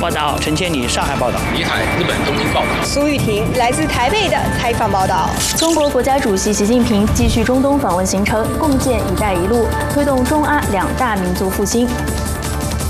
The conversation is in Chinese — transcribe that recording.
报道，陈千里上海报道。 李海日本东京报道。 苏玉婷来自台北的采访报道。 中国国家主席习近平继续中东访问行程，共建“一带一路”，推动中阿两大民族复兴。